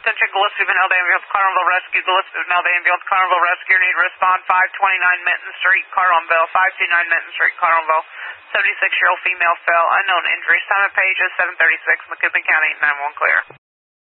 Attention, Gillespie Benel Ambulance, Carlinville Rescue, Gillespie Benel Ambulance, Carlinville Rescue, need to respond 529 Minton Street, Carlinville, 529 Minton Street, Carlinville. 76-year-old female fell, unknown injuries. Time of page is 7:36, Macoupin County, 911 clear.